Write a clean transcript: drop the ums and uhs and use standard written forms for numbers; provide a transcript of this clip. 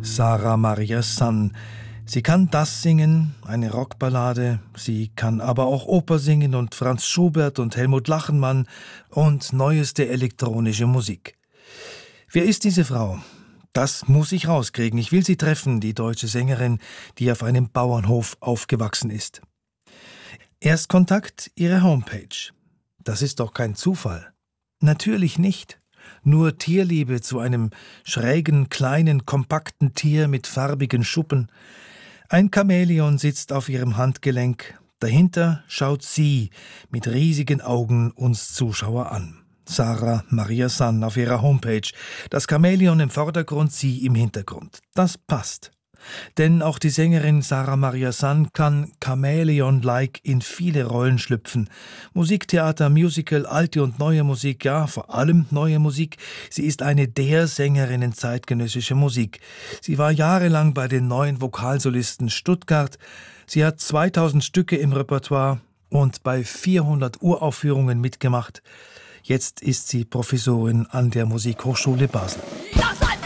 Sarah Maria Sann. Sie kann das singen, eine Rockballade, sie kann aber auch Oper singen und Franz Schubert und Helmut Lachenmann und neueste elektronische Musik. Wer ist diese Frau? Das muss ich rauskriegen. Ich will sie treffen, die deutsche Sängerin, die auf einem Bauernhof aufgewachsen ist. Erstkontakt, ihre Homepage. Das ist doch kein Zufall. Natürlich nicht. Nur Tierliebe zu einem schrägen, kleinen, kompakten Tier mit farbigen Schuppen. Ein Chamäleon sitzt auf ihrem Handgelenk. Dahinter schaut sie mit riesigen Augen uns Zuschauer an. Sarah Maria Sann auf ihrer Homepage. Das Chamäleon im Vordergrund, sie im Hintergrund. Das passt. Denn auch die Sängerin Sarah Maria Sann kann Chamäleon-like in viele Rollen schlüpfen. Musik, Theater, Musical, alte und neue Musik, ja, vor allem neue Musik. Sie ist eine der Sängerinnen zeitgenössischer Musik. Sie war jahrelang bei den Neuen Vokalsolisten Stuttgart. Sie hat 2000 Stücke im Repertoire und bei 400 Uraufführungen mitgemacht. Jetzt ist sie Professorin an der Musikhochschule Basel.